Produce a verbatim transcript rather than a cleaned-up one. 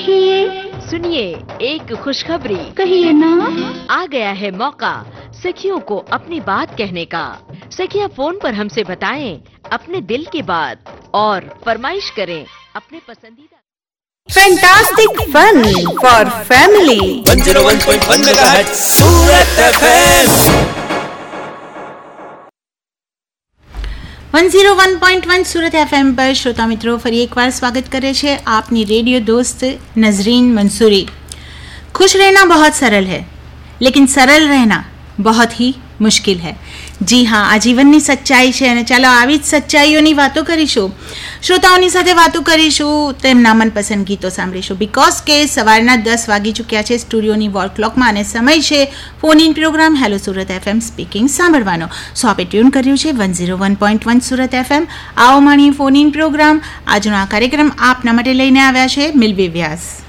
कहिए सुनिए एक खुशखबरी, कहिए ना। आ गया है मौका सखियों को अपनी बात कहने का। सखियां फोन पर हमसे बताएं अपने दिल की बात और फरमाइश करें अपने पसंदीदा। Fantastic fun for family one zero one point one megahertz Surat FM one zero one point one Surat FM પર શ્રોતા મિત્રો ફરી એકવાર સ્વાગત કરે છે આપની रेडियो दोस्त नजरीन मंसूरी। खुश रहना बहुत सरल है, लेकिन सरल रहना बहुत ही મુશ્કેલ है। જી હા, આ જીવનની સચ્ચાઈ છે અને ચાલો આવી જ સચ્ચાઈઓની વાતો કરીશું। શ્રોતાઓની સાથે વાતો કરીશું, તેમના મનપસંદ ગીતો સાંભળીશું, બિકોઝ કે સવારના દસ વાગી ચૂક્યા છે સ્ટુડિયોની વોલ ક્લોકમાં અને સમય છે phone in programme hello Surat FM speaking સાંભળવાનો। સો આપે ટ્યુન કર્યું છે one zero one point one Surat FM. આવો માણીએ ફોન ઇન પ્રોગ્રામ। આજનો આ કાર્યક્રમ આપના માટે લઈને આવ્યા છે મિલવી વ્યાસ।